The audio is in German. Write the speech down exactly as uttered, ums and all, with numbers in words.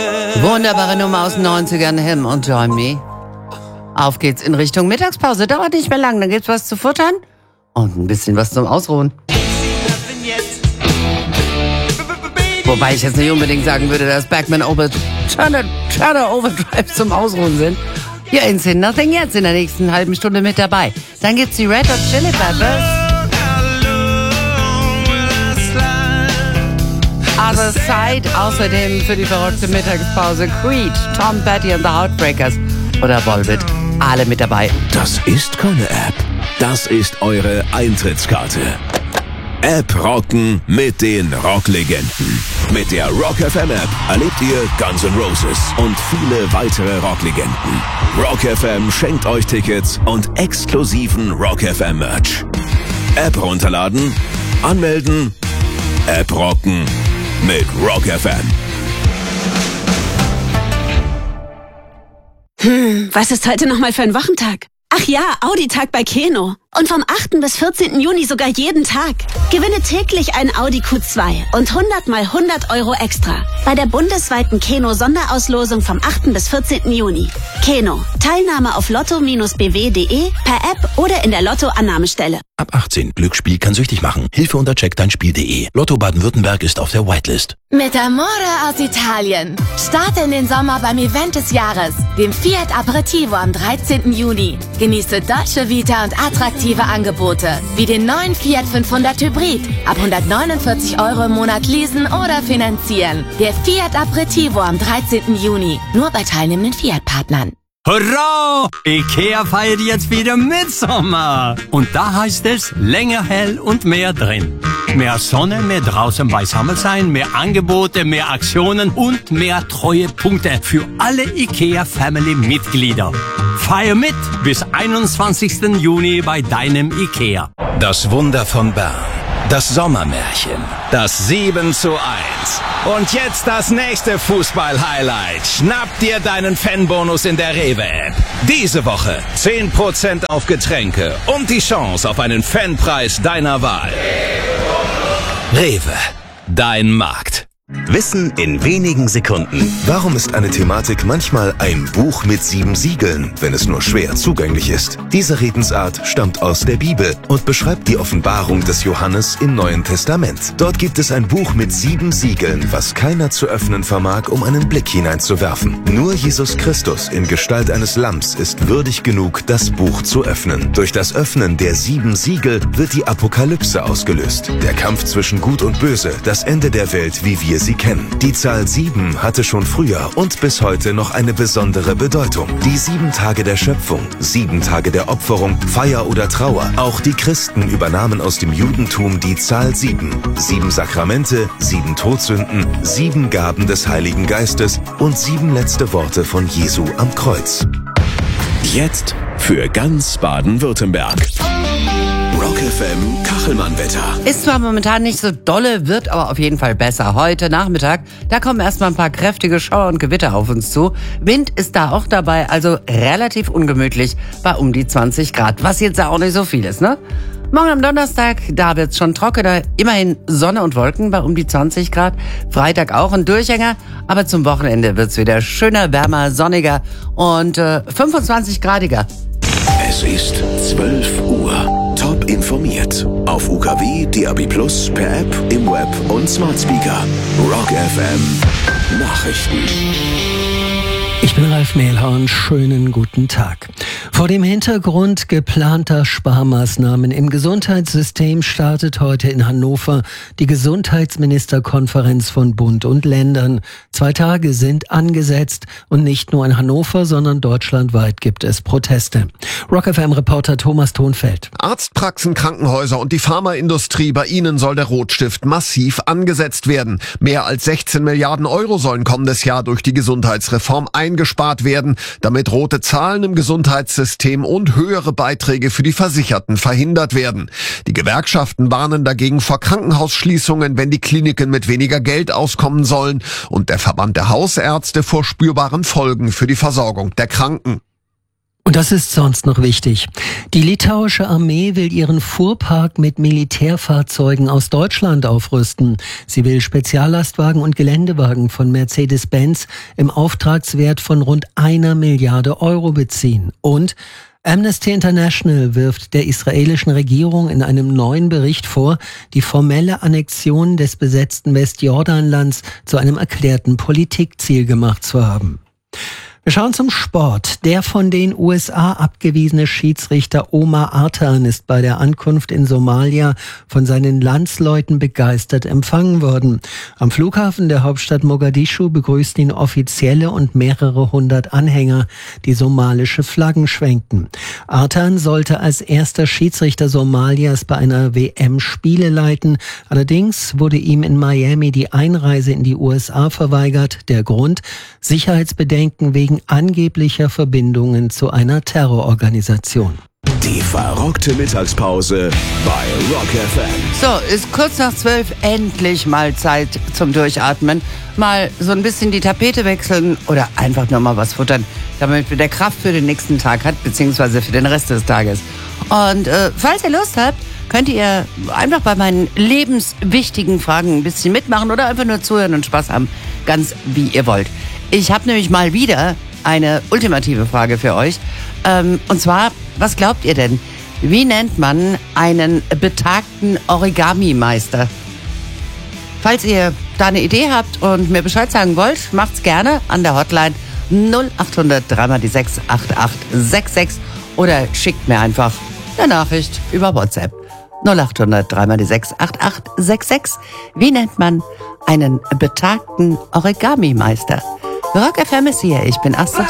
Wunderbare Nummer aus den neunzigern, Him und Join Me. Auf geht's in Richtung Mittagspause. Dauert nicht mehr lang, dann gibt's was zu futtern und ein bisschen was zum Ausruhen. Wobei ich jetzt nicht unbedingt sagen würde, dass Backman Over Turner, Turner Overdrive zum Ausruhen sind. Hier in Sin Nothing jetzt in der nächsten halben Stunde mit dabei. Dann gibt's die Red Hot Chili Peppers. Other Side, außerdem für die verrückte Mittagspause Creed, Tom Petty and the Heartbreakers oder Volbeat. Alle mit dabei. Das ist keine App. Das ist eure Eintrittskarte. App rocken mit den Rocklegenden. Mit der Rock F M App erlebt ihr Guns N' Roses und viele weitere Rocklegenden. Rock F M schenkt euch Tickets und exklusiven Rock F M Merch. App runterladen, anmelden, App rocken mit Rock F M. Hm, was ist heute nochmal für ein Wochentag? Ach ja, Audi-Tag bei Keno. Und vom achten bis vierzehnten Juni sogar jeden Tag. Gewinne täglich ein Audi Q zwei und hundert mal hundert Euro extra. Bei der bundesweiten Keno-Sonderauslosung vom achten bis vierzehnten Juni. Keno. Teilnahme auf lotto Bindestrich b w Punkt de, per App oder in der Lotto-Annahmestelle. Ab achtzehn. Glücksspiel kann süchtig machen. Hilfe unter check dein Spiel punkt de. Lotto Baden-Württemberg ist auf der Whitelist. Mit Amore aus Italien. Starte in den Sommer beim Event des Jahres, dem Fiat Aperitivo am dreizehnten Juni. Genieße Dolce Vita und attraktive Angebote, wie den neuen Fiat fünfhundert Hybrid. Ab hundertneunundvierzig Euro im Monat leasen oder finanzieren. Der Fiat Aperitivo am dreizehnten Juni. Nur bei teilnehmenden Fiat-Partnern. Hurra! Ikea feiert jetzt wieder Mitsommer. Und da heißt es länger hell und mehr drin. Mehr Sonne, mehr draußen beisammen sein, mehr Angebote, mehr Aktionen und mehr Treuepunkte für alle Ikea Family Mitglieder. Feier mit bis einundzwanzigsten Juni bei deinem Ikea. Das Wunder von Bern. Das Sommermärchen. Das sieben zu eins. Und jetzt das nächste Fußball-Highlight. Schnapp dir deinen Fanbonus in der Rewe-App. Diese Woche zehn Prozent auf Getränke und die Chance auf einen Fanpreis deiner Wahl. Rewe. Dein Markt. Wissen in wenigen Sekunden. Warum ist eine Thematik manchmal ein Buch mit sieben Siegeln, wenn es nur schwer zugänglich ist? Diese Redensart stammt aus der Bibel und beschreibt die Offenbarung des Johannes im Neuen Testament. Dort gibt es ein Buch mit sieben Siegeln, was keiner zu öffnen vermag, um einen Blick hineinzuwerfen. Nur Jesus Christus in Gestalt eines Lamms ist würdig genug, das Buch zu öffnen. Durch das Öffnen der sieben Siegel wird die Apokalypse ausgelöst. Der Kampf zwischen Gut und Böse, das Ende der Welt, wie wir sie kennen. Die Zahl sieben hatte schon früher und bis heute noch eine besondere Bedeutung. Die sieben Tage der Schöpfung, sieben Tage der Opferung, Feier oder Trauer. Auch die Christen übernahmen aus dem Judentum die Zahl sieben. Sieben Sakramente, sieben Todsünden, sieben Gaben des Heiligen Geistes und sieben letzte Worte von Jesu am Kreuz. Jetzt für ganz Baden-Württemberg. Rock F M Kachelmann-Wetter. Ist zwar momentan nicht so dolle, wird aber auf jeden Fall besser. Heute Nachmittag, da kommen erstmal ein paar kräftige Schauer und Gewitter auf uns zu. Wind ist da auch dabei, also relativ ungemütlich bei um die zwanzig Grad, was jetzt auch nicht so viel ist, ne? Morgen am Donnerstag, da wird's schon trockener, immerhin Sonne und Wolken bei um die zwanzig Grad. Freitag auch ein Durchhänger, aber zum Wochenende wird's wieder schöner, wärmer, sonniger und äh, fünfundzwanzig gradiger. Es ist zwölf Uhr. Top informiert. Auf U K W, D A B plus, per App, im Web und Smart Speaker. Rock F M Nachrichten. Ich bin Ralf Mehlhorn, schönen guten Tag. Vor dem Hintergrund geplanter Sparmaßnahmen im Gesundheitssystem startet heute in Hannover die Gesundheitsministerkonferenz von Bund und Ländern. Zwei Tage sind angesetzt und nicht nur in Hannover, sondern deutschlandweit gibt es Proteste. Rock F M-Reporter Thomas Thonfeld. Arztpraxen, Krankenhäuser und die Pharmaindustrie, bei ihnen soll der Rotstift massiv angesetzt werden. Mehr als sechzehn Milliarden Euro sollen kommendes Jahr durch die Gesundheitsreform eingespart werden, damit rote Zahlen im Gesundheitssystem und höhere Beiträge für die Versicherten verhindert werden. Die Gewerkschaften warnen dagegen vor Krankenhausschließungen, wenn die Kliniken mit weniger Geld auskommen sollen, und der Verband der Hausärzte vor spürbaren Folgen für die Versorgung der Kranken. Und das ist sonst noch wichtig. Die litauische Armee will ihren Fuhrpark mit Militärfahrzeugen aus Deutschland aufrüsten. Sie will Speziallastwagen und Geländewagen von Mercedes-Benz im Auftragswert von rund einer Milliarde Euro beziehen. Und Amnesty International wirft der israelischen Regierung in einem neuen Bericht vor, die formelle Annexion des besetzten Westjordanlands zu einem erklärten Politikziel gemacht zu haben. Wir schauen zum Sport. Der von den U S A abgewiesene Schiedsrichter Omar Artan ist bei der Ankunft in Somalia von seinen Landsleuten begeistert empfangen worden. Am Flughafen der Hauptstadt Mogadischu begrüßten ihn Offizielle und mehrere hundert Anhänger, die somalische Flaggen schwenkten. Artan sollte als erster Schiedsrichter Somalias bei einer W M Spiele leiten. Allerdings wurde ihm in Miami die Einreise in die U S A verweigert. Der Grund: Sicherheitsbedenken wegen angeblicher Verbindungen zu einer Terrororganisation. Die verrückte Mittagspause bei Rock F M. So, ist kurz nach zwölf endlich mal Zeit zum Durchatmen. Mal so ein bisschen die Tapete wechseln oder einfach nur mal was futtern, damit man der Kraft für den nächsten Tag hat, beziehungsweise für den Rest des Tages. Und äh, falls ihr Lust habt, könnt ihr einfach bei meinen lebenswichtigen Fragen ein bisschen mitmachen oder einfach nur zuhören und Spaß haben, ganz wie ihr wollt. Ich habe nämlich mal wieder eine ultimative Frage für euch. Ähm, und zwar, was glaubt ihr denn? Wie nennt man einen betagten Origami-Meister? Falls ihr da eine Idee habt und mir Bescheid sagen wollt, macht's gerne an der Hotline null acht hundert drei mal die sechs acht acht sechs sechs oder schickt mir einfach eine Nachricht über WhatsApp. null acht hundert drei mal die sechs acht acht sechs sechs. Wie nennt man einen betagten Origami-Meister? Rock F M ist hier, ich bin Astrid.